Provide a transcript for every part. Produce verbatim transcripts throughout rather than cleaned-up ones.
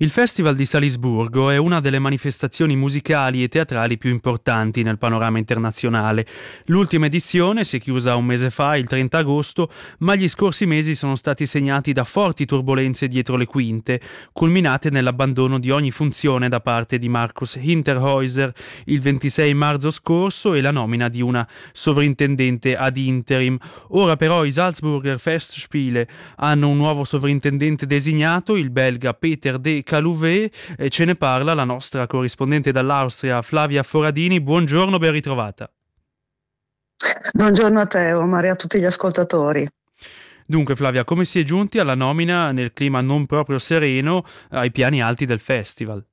Il Festival di Salisburgo è una delle manifestazioni musicali e teatrali più importanti nel panorama internazionale. L'ultima edizione si è chiusa un mese fa, il trenta agosto, ma gli scorsi mesi sono stati segnati da forti turbulenze dietro le quinte, culminate nell'abbandono di ogni funzione da parte di Markus Hinterhäuser il ventisei marzo scorso e la nomina di una sovrintendente ad interim. Ora però i Salzburger Festspiele hanno un nuovo sovrintendente designato, il belga Peter de Calouvet, e ce ne parla la nostra corrispondente dall'Austria Flavia Foradini. Buongiorno, ben ritrovata. Buongiorno a te, Omar, e a tutti gli ascoltatori. Dunque Flavia, come si è giunti alla nomina nel clima non proprio sereno ai piani alti del festival?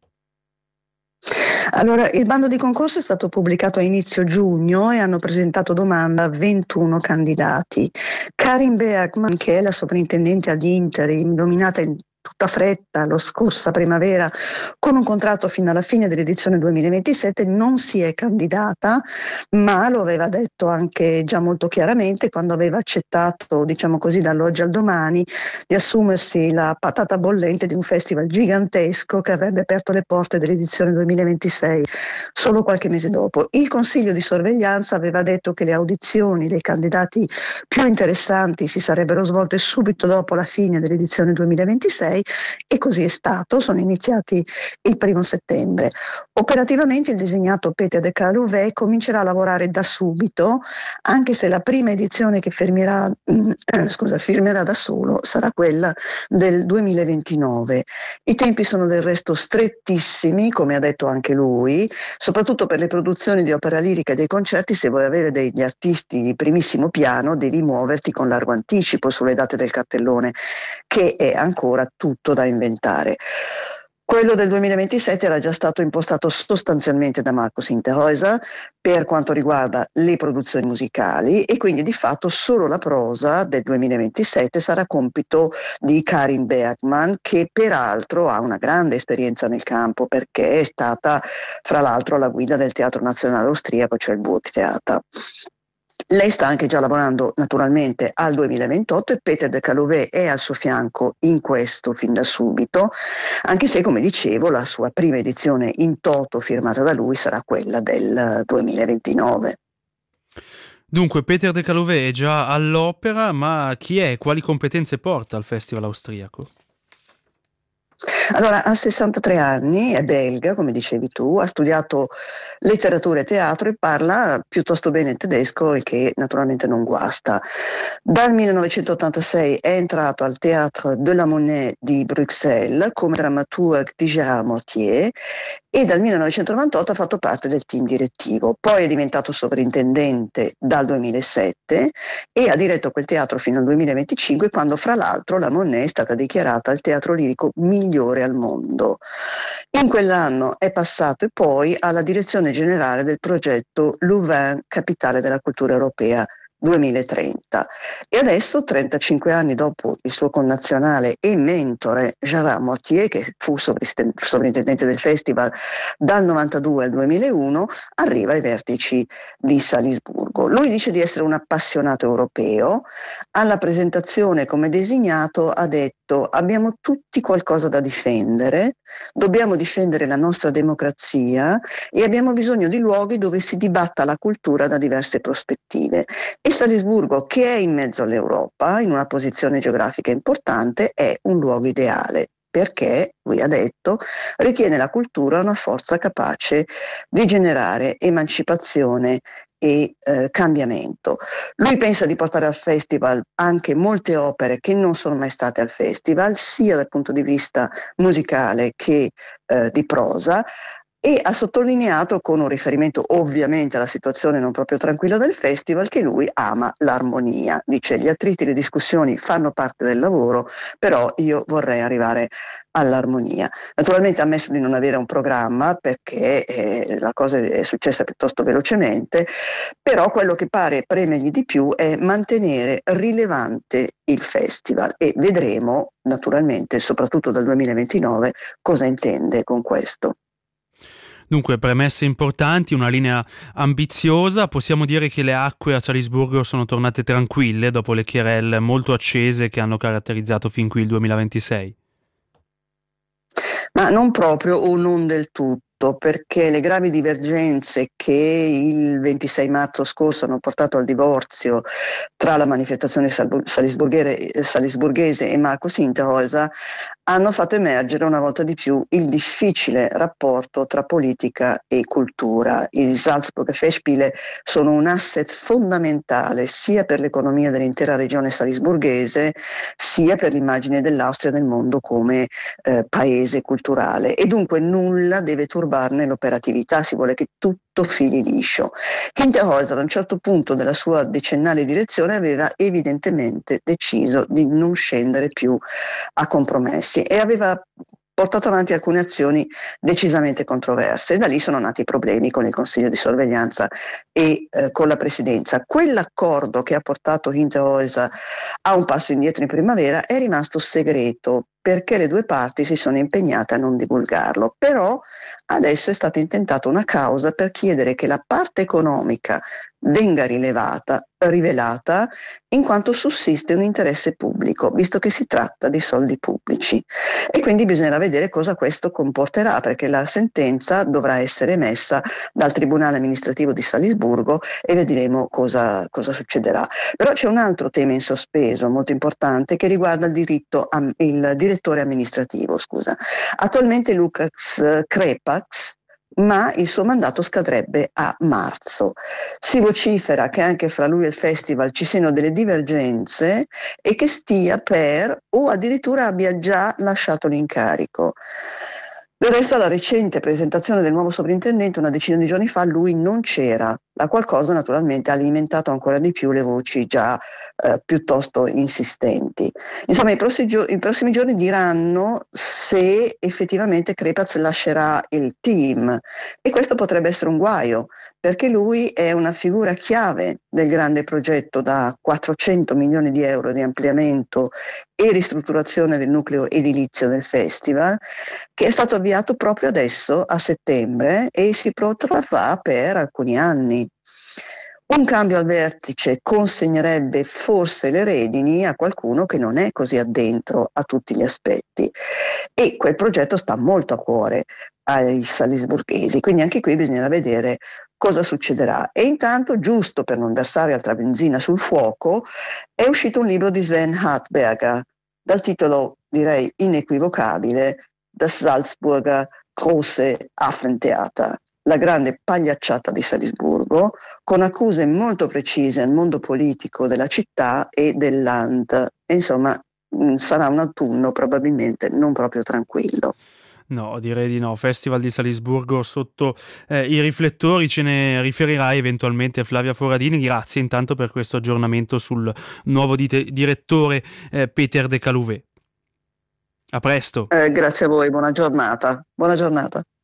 Allora, il bando di concorso è stato pubblicato a inizio giugno e hanno presentato domanda ventuno candidati. Karin Bergman, che è la sovrintendente ad interim, nominata in tutta fretta lo scorsa primavera con un contratto fino alla fine dell'edizione duemilaventisette, non si è candidata, ma lo aveva detto anche già molto chiaramente quando aveva accettato, diciamo così, dall'oggi al domani di assumersi la patata bollente di un festival gigantesco che avrebbe aperto le porte dell'edizione duemilaventisei solo qualche mese dopo. Il Consiglio di sorveglianza aveva detto che le audizioni dei candidati più interessanti si sarebbero svolte subito dopo la fine dell'edizione duemilaventisei, e così è stato. Sono iniziati il primo settembre. Operativamente il designato Peter de Calouvet comincerà a lavorare da subito, anche se la prima edizione che firmerà, eh, scusa, firmerà da solo sarà quella del duemilaventinove. I tempi sono del resto strettissimi, come ha detto anche lui, soprattutto per le produzioni di opera lirica e dei concerti. Se vuoi avere degli artisti di primissimo piano devi muoverti con largo anticipo sulle date del cartellone, che è ancora tutto da inventare. Quello del duemilaventisette era già stato impostato sostanzialmente da Markus Hinterhäuser per quanto riguarda le produzioni musicali, e quindi di fatto solo la prosa del duemilaventisette sarà compito di Karin Bergman, che peraltro ha una grande esperienza nel campo perché è stata fra l'altro alla guida del Teatro Nazionale Austriaco, cioè il Burgtheater. Lei sta anche già lavorando naturalmente al duemilaventotto e Peter de Calouvet è al suo fianco in questo fin da subito, anche se, come dicevo, la sua prima edizione in toto firmata da lui sarà quella del duemilaventinove. Dunque Peter de Calouvet è già all'opera, ma chi è? Quali competenze porta al festival austriaco? Allora, ha sessantatré anni, è belga, come dicevi tu, ha studiato letteratura e teatro e parla piuttosto bene il tedesco, il che naturalmente non guasta. Dal millenovecentottantasei è entrato al Théâtre de la Monnaie di Bruxelles come dramaturg di Gérard Mortier e dal millenovecentonovantotto ha fatto parte del team direttivo. Poi è diventato sovrintendente dal duemilasette e ha diretto quel teatro fino al duemilaventicinque, quando fra l'altro la Monnaie è stata dichiarata il teatro lirico migliore al mondo. In quell'anno è passato poi alla direzione generale del progetto Louvain, capitale della cultura europea duemilatrenta, e adesso, trentacinque anni dopo il suo connazionale e mentore Gérard Mortier, che fu sovrintendente del festival dal novantadue al duemilauno, arriva ai vertici di Salisburgo. Lui dice di essere un appassionato europeo. Alla presentazione come designato ha detto: abbiamo tutti qualcosa da difendere, dobbiamo difendere la nostra democrazia e abbiamo bisogno di luoghi dove si dibatta la cultura da diverse prospettive. E Salisburgo, che è in mezzo all'Europa, in una posizione geografica importante, è un luogo ideale perché, lui ha detto, ritiene la cultura una forza capace di generare emancipazione e eh, cambiamento. Lui pensa di portare al festival anche molte opere che non sono mai state al festival, sia dal punto di vista musicale che eh, di prosa, e ha sottolineato, con un riferimento ovviamente alla situazione non proprio tranquilla del festival, che lui ama l'armonia. Dice: gli attriti e le discussioni fanno parte del lavoro, però io vorrei arrivare all'armonia. Naturalmente ha ammesso di non avere un programma perché eh, la cosa è successa piuttosto velocemente, però quello che pare premergli di più è mantenere rilevante il festival, e vedremo naturalmente, soprattutto dal duemilaventinove, cosa intende con questo. Dunque, premesse importanti, una linea ambiziosa. Possiamo dire che le acque a Salisburgo sono tornate tranquille dopo le querelle molto accese che hanno caratterizzato fin qui il duemilaventisei? Ma non proprio o non del tutto, perché le gravi divergenze che il ventisei marzo scorso hanno portato al divorzio tra la manifestazione salisburghese, salisburghese e Marco Sinterhofer hanno fatto emergere una volta di più il difficile rapporto tra politica e cultura. I Salzburger Festspiele sono un asset fondamentale sia per l'economia dell'intera regione salisburghese, sia per l'immagine dell'Austria nel mondo come eh, paese culturale, e dunque nulla deve turbarne l'operatività, si vuole che tutto fili liscio. Hinterholzer a un certo punto della sua decennale direzione aveva evidentemente deciso di non scendere più a compromessi e aveva portato avanti alcune azioni decisamente controverse, e da lì sono nati i problemi con il Consiglio di sorveglianza e eh, con la Presidenza. Quell'accordo che ha portato Hinterholzer a un passo indietro in primavera è rimasto segreto, perché le due parti si sono impegnate a non divulgarlo, però adesso è stata intentata una causa per chiedere che la parte economica venga rilevata, rivelata, in quanto sussiste un interesse pubblico, visto che si tratta di soldi pubblici. E quindi bisognerà vedere cosa questo comporterà, perché la sentenza dovrà essere emessa dal Tribunale amministrativo di Salisburgo e vedremo cosa, cosa succederà. Però c'è un altro tema in sospeso molto importante che riguarda il diritto, il direttore amministrativo, scusa. Attualmente Lukács Krepacs, ma il suo mandato scadrebbe a marzo. Si vocifera che anche fra lui e il festival ci siano delle divergenze e che stia per, o addirittura abbia già lasciato l'incarico. Del resto, alla recente presentazione del nuovo sovrintendente, una decina di giorni fa, lui non c'era, la qual cosa naturalmente ha alimentato ancora di più le voci già eh, piuttosto insistenti. Insomma, i prossimi, gio- i prossimi giorni diranno se effettivamente Krepacs lascerà il team, e questo potrebbe essere un guaio, perché lui è una figura chiave del grande progetto da quattrocento milioni di euro di ampliamento e ristrutturazione del nucleo edilizio del festival, che è stato avviato proprio adesso a settembre e si protrarrà per alcuni anni. Un cambio al vertice consegnerebbe forse le redini a qualcuno che non è così addentro a tutti gli aspetti, e quel progetto sta molto a cuore ai salisburghesi, quindi anche qui bisognerà vedere cosa succederà. E intanto, giusto per non versare altra benzina sul fuoco, è uscito un libro di Sven Hartberger dal titolo, direi, inequivocabile, Das Salzburger Große Affentheater, la grande pagliacciata di Salisburgo, con accuse molto precise al mondo politico della città e del Land. E insomma, mh, sarà un autunno probabilmente non proprio tranquillo. No, direi di no. Festival di Salisburgo sotto eh, i riflettori, ce ne riferirai eventualmente Flavia Foradini. Grazie intanto per questo aggiornamento sul nuovo dite- direttore eh, Peter De Caluvé. A presto. Eh, grazie a voi, buona giornata. Buona giornata.